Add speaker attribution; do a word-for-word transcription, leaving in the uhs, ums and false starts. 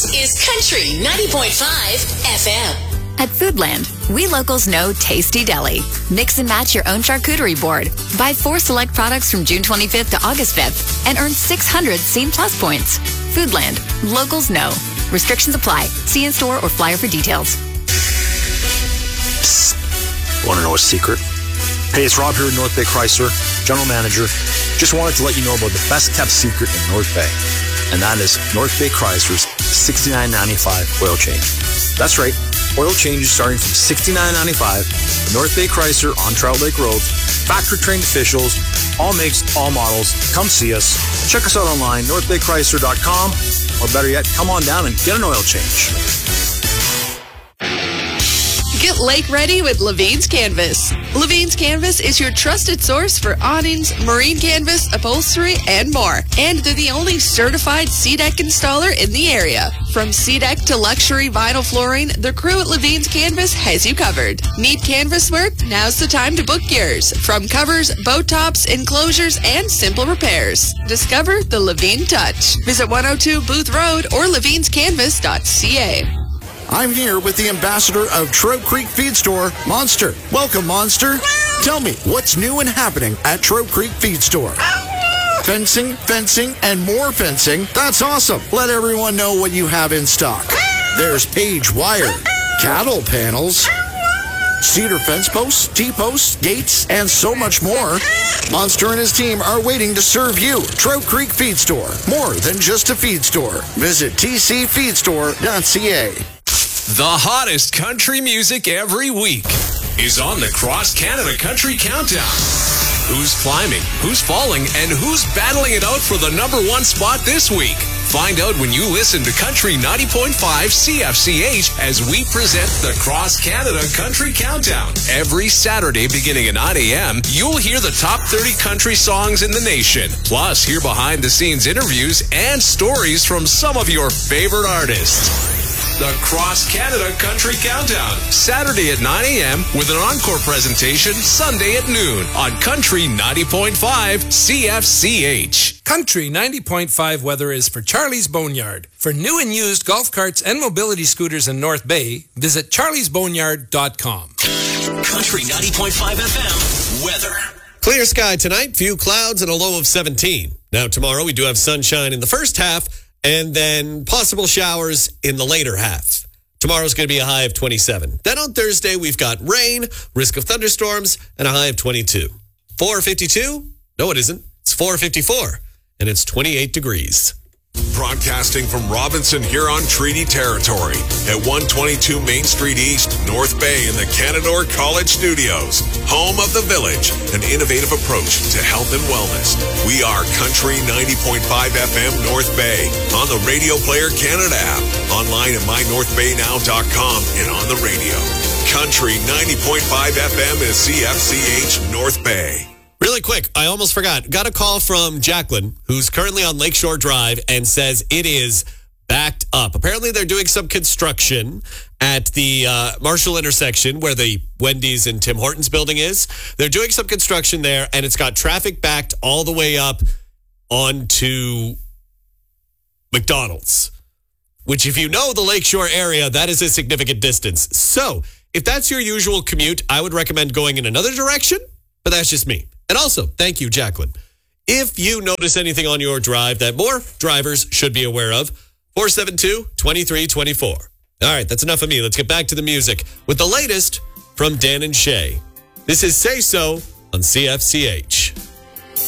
Speaker 1: This is Country ninety point five F M.
Speaker 2: At Foodland, we locals know Tasty Deli. Mix and match your own charcuterie board. Buy four select products from June twenty-fifth to August fifth and earn six hundred Scene Plus points. Foodland, locals know. Restrictions apply. See in-store or flyer for details.
Speaker 3: Psst. Want to know a secret? Hey, it's Rob here at North Bay Chrysler, General Manager. Just wanted to let you know about the best-kept secret in North Bay, and that is North Bay Chrysler's sixty-nine ninety-five oil change. That's right. Oil changes starting from sixty-nine ninety-five. North Bay Chrysler on Trout Lake Road. Factory-trained officials, all makes, all models. Come see us. Check us out online, north bay chrysler dot com, or better yet, come on down and get an oil change.
Speaker 4: Get lake ready with Levine's Canvas. Levine's Canvas is your trusted source for awnings, marine canvas, upholstery, and more. And they're the only certified SeaDeck installer in the area. From SeaDeck to luxury vinyl flooring, the crew at Levine's Canvas has you covered. Need canvas work? Now's the time to book yours. From covers, boat tops, enclosures, and simple repairs. Discover the Levine Touch. Visit one oh two Booth Road or levine's canvas dot c a.
Speaker 5: I'm here with the ambassador of Trout Creek Feed Store, Monster. Welcome, Monster. Tell me, what's new and happening at Trout Creek Feed Store? Fencing, fencing, and more fencing. That's awesome. Let everyone know what you have in stock. There's Page Wire, cattle panels, cedar fence posts, T-posts, gates, and so much more. Monster and his team are waiting to serve you. Trout Creek Feed Store, more than just a feed store. Visit t c feed store dot c a.
Speaker 6: The hottest country music every week is on the Cross Canada Country Countdown. Who's climbing, who's falling, and who's battling it out for the number one spot this week? Find out when you listen to Country ninety point five C F C H as we present the Cross Canada Country Countdown. Every Saturday beginning at nine a.m., you'll hear the top thirty country songs in the nation. Plus, hear behind-the-scenes interviews and stories from some of your favorite artists. The Cross Canada Country Countdown, Saturday at nine a.m. with an encore presentation Sunday at noon on Country ninety point five C F C H.
Speaker 7: Country ninety point five weather is for Charlie's Boneyard. For new and used golf carts and mobility scooters in North Bay, visit charlies boneyard dot com.
Speaker 1: Country ninety point five F M weather.
Speaker 8: Clear sky tonight, few clouds and a low of seventeen. Now tomorrow we do have sunshine in the first half, and then possible showers in the later half. Tomorrow's going to be a high of twenty-seven. Then on Thursday, we've got rain, risk of thunderstorms, and a high of twenty-two. four fifty-two? No, it isn't. It's four fifty-four, and it's twenty-eight degrees.
Speaker 9: Broadcasting from Robinson Huron Treaty Territory at one twenty-two Main Street East, North Bay in the Canadore College Studios. Home of the Village, an innovative approach to health and wellness. We are Country ninety point five F M North Bay on the Radio Player Canada app, online at my north bay now dot com, and on the radio. Country ninety point five F M is C F C H North Bay.
Speaker 8: Really quick, I almost forgot. Got a call from Jacqueline, who's currently on Lakeshore Drive, and says it is backed up. Apparently, they're doing some construction at the uh, Marshall intersection where the Wendy's and Tim Hortons building is. They're doing some construction there, and it's got traffic backed all the way up onto McDonald's, which, if you know the Lakeshore area, that is a significant distance. So, if that's your usual commute, I would recommend going in another direction, but that's just me. And also, thank you, Jacqueline. If you notice anything on your drive that more drivers should be aware of, four seven two, two three two four. All right, that's enough of me. Let's get back to the music with the latest from Dan and Shay. This is Say So on C F C H.